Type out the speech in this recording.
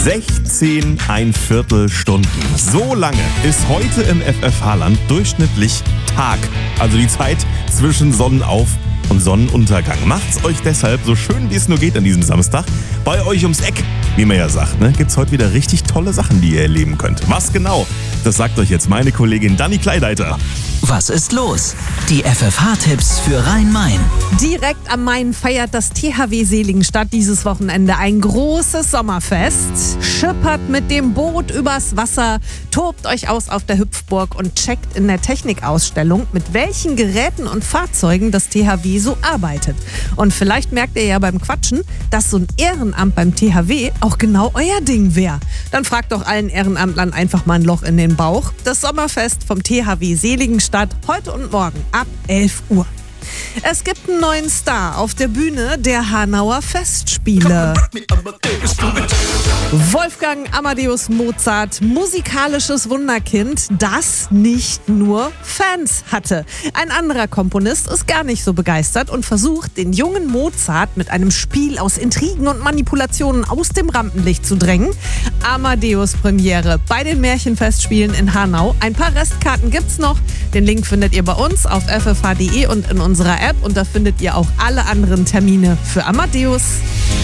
16,25 Stunden. So lange ist heute im FFH-Land durchschnittlich Tag. Also die Zeit zwischen Sonnenauf- und Sonnenuntergang. Macht's euch deshalb so schön, wie es nur geht an diesem Samstag. Bei euch ums Eck, wie man ja sagt, gibt's heute wieder richtig tolle Sachen, die ihr erleben könnt. Was genau? Das sagt euch jetzt meine Kollegin Dani Kleideiter. Was ist los? Die FFH-Tipps für Rhein-Main. Direkt am Main feiert das THW Seligenstadt dieses Wochenende ein großes Sommerfest. Schippert mit dem Boot übers Wasser, tobt euch aus auf der Hüpfburg und checkt in der Technikausstellung, mit welchen Geräten und Fahrzeugen das THW so arbeitet. Und vielleicht merkt ihr ja beim Quatschen, dass so ein Ehrenamt beim THW auch genau euer Ding wäre. Dann fragt doch allen Ehrenamtlern einfach mal ein Loch in den Bauch. Das Sommerfest vom THW Seligenstadt heute und morgen ab 11 Uhr. Es gibt einen neuen Star auf der Bühne der Hanauer Festspiele. Wolfgang Amadeus Mozart, musikalisches Wunderkind, das nicht nur Fans hatte. Ein anderer Komponist ist gar nicht so begeistert und versucht, den jungen Mozart mit einem Spiel aus Intrigen und Manipulationen aus dem Rampenlicht zu drängen. Amadeus Premiere bei den Märchenfestspielen in Hanau. Ein paar Restkarten gibt's noch. Den Link findet ihr bei uns auf ffh.de und in unserer App. Und da findet ihr auch alle anderen Termine für Amadeus.